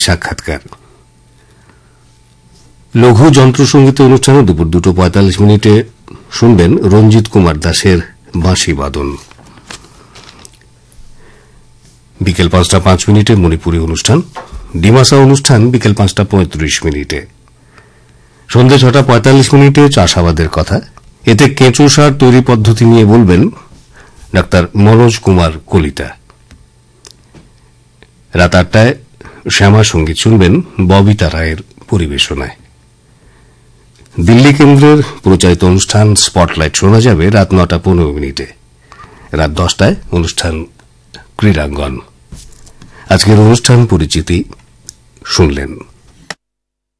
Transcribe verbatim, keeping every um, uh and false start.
সাক্ষাৎকার। লঘু যন্ত্রসঙ্গীত অনুষ্ঠানে দুপুর দুটো পঁয়তাল্লিশ মিনিটে শুনবেন রঞ্জিত কুমার দাসের বাঁশি বাদন। বিকেল পাঁচটা পাঁচ মিনিটে মণিপুরী অনুষ্ঠান, ডিমাসা অনুষ্ঠান বিকেল পাঁচটা পঁয়ত্রিশ মিনিটে। সন্ধ্যে ছটা পঁয়তাল্লিশ মিনিটে চাষাবাদের কথা, এতে কেঁচো সার তৈরি পদ্ধতি নিয়ে বলবেন ডাক্তার মনোজ কুমার কলিতা। রাত আটটায় শ্যামা সঙ্গীত শুনবেন ববিতা রায়ের পরিবেশনায়। দিল্লি কেন্দ্রের প্রচারিত অনুষ্ঠান স্পটলাইট শোনা যাবে রাত নটা পনেরো মিনিটে। রাত দশটায় অনুষ্ঠান ক্রীড়াঙ্গন। আজকের অনুষ্ঠান পরিচিতি শুনলেন।